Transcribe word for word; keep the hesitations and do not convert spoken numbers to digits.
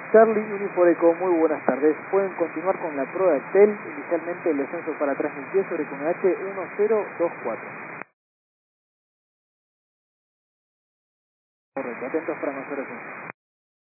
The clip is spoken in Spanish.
Charlie Uniforeco, muy buenas tardes. Pueden continuar con la prueba de Excel. Inicialmente el descenso para transmitir sobre con H uno cero dos cuatro. Correcto, atentos para mayores.